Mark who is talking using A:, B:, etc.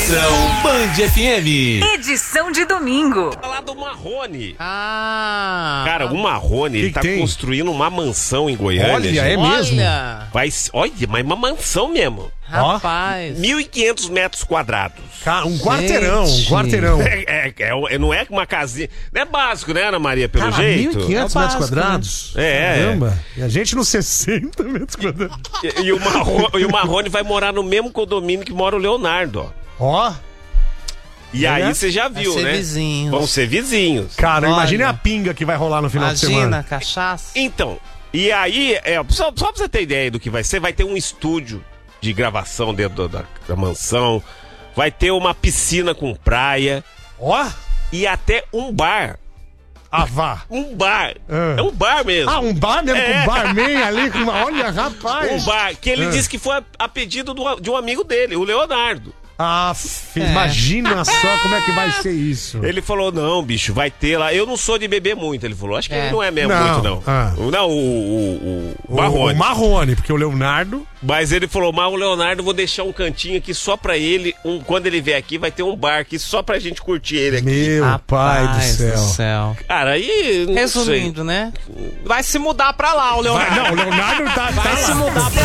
A: Conexão Band FM.
B: Edição de domingo.
C: Falar do Marrone.
D: Cara,
C: o Marrone, ele tá construindo uma mansão em Goiânia.
D: Olha,
C: gente.
D: é mesmo?
C: Olha, mas uma mansão mesmo.
D: Rapaz.
C: 1.500 metros quadrados.
D: Um quarteirão, um quarteirão.
C: Não é uma casinha. Não é básico, né, Ana Maria, pelo jeito?
D: 1.500 metros quadrados? Caramba. E a gente nos 60 metros quadrados.
C: E o Marrone vai morar no mesmo condomínio que mora o Leonardo,
D: ó.
C: E aí você já viu,
E: vai ser
C: né?
E: Vizinhos.
C: Vão ser vizinhos.
D: Cara, imagina a pinga que vai rolar no final de semana.
E: Imagina, cachaça.
C: Então, e aí, só pra você ter ideia do que vai ser, vai ter um estúdio de gravação dentro da mansão, vai ter uma piscina com praia, e até um bar.
D: Vá.
C: Um bar. É um bar mesmo.
D: Um bar mesmo, com um barman ali, com uma... Olha, rapaz.
C: Um bar, que ele disse que foi a pedido de um amigo dele, o Leonardo.
D: Imagina só como é que vai ser isso.
C: Ele falou, não, bicho, vai ter lá. Eu não sou de beber muito, ele falou. Acho que ele não é mesmo muito, não. Não, o Marrone.
D: O Marrone, porque o Leonardo...
C: Mas ele falou, mas o Leonardo, vou deixar um cantinho aqui só pra ele. Quando ele vier aqui, vai ter um bar aqui só pra gente curtir ele aqui.
D: Meu pai do céu.
C: Cara, aí...
E: Resumindo, né? Vai se mudar pra lá, o Leonardo.
D: O Leonardo tá
E: se mudar pra